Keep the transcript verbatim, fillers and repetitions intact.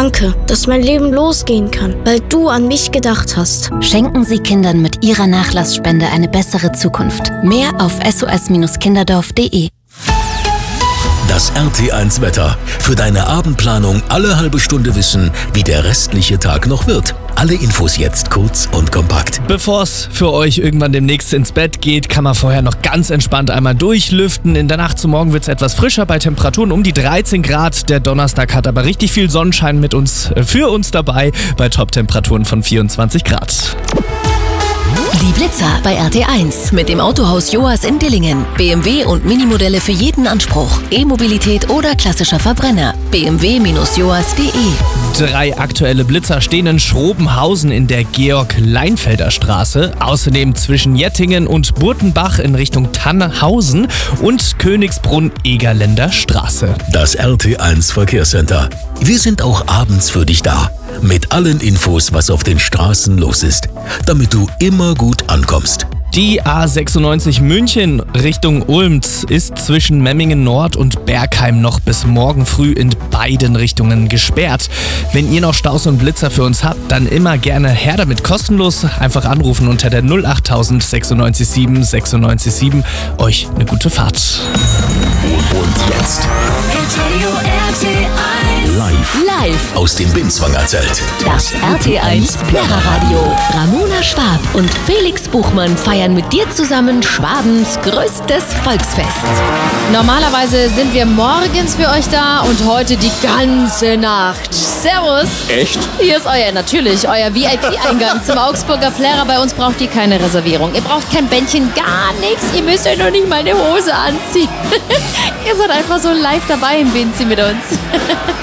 Danke, dass mein Leben losgehen kann, weil du an mich gedacht hast. Schenken Sie Kindern mit Ihrer Nachlassspende eine bessere Zukunft. Mehr auf s o s kinderdorf punkt d e. Das R T eins Wetter. Für deine Abendplanung alle halbe Stunde wissen, wie der restliche Tag noch wird. Alle Infos jetzt kurz und kompakt. Bevor es für euch irgendwann demnächst ins Bett geht, kann man vorher noch ganz entspannt einmal durchlüften. In der Nacht zum Morgen wird es etwas frischer bei Temperaturen um die dreizehn Grad. Der Donnerstag hat aber richtig viel Sonnenschein mit uns, für uns dabei bei Top-Temperaturen von vierundzwanzig Grad. Die Blitzer bei R T eins mit dem Autohaus Joas in Dillingen. B M W und Minimodelle für jeden Anspruch. E-Mobilität oder klassischer Verbrenner. b m w Bindestrich joas punkt d e. Drei aktuelle Blitzer stehen in Schrobenhausen in der Georg-Leinfelder Straße, außerdem zwischen Jettingen und Burtenbach in Richtung Tannhausen und Königsbrunn-Egerländer Straße. Das R T eins Verkehrscenter. Wir sind auch abends für dich da. Mit allen Infos, was auf den Straßen los ist, damit du immer gut ankommst. Die A sechsundneunzig München Richtung Ulm ist zwischen Memmingen Nord und Bergheim noch bis morgen früh in beiden Richtungen gesperrt. Wenn ihr noch Staus und Blitzer für uns habt, dann immer gerne her damit, kostenlos. Einfach anrufen unter der null acht null null sechs sieben sechs neun sieben. Euch eine gute Fahrt. Und jetzt live, Live aus dem Binswanger Zelt. das R T eins Plärreradio. Ramona Schwab und Felix Buchmann feiern mit dir zusammen Schwabens größtes Volksfest. Normalerweise sind wir morgens für euch da und heute die ganze Nacht. Servus. Echt? Hier ist euer, natürlich, euer V I P-Eingang zum Augsburger Plärrer. Bei uns braucht ihr keine Reservierung. Ihr braucht kein Bändchen, gar nichts. Ihr müsst euch noch nicht mal eine Hose anziehen. Ihr seid einfach so live dabei im Binzi mit uns.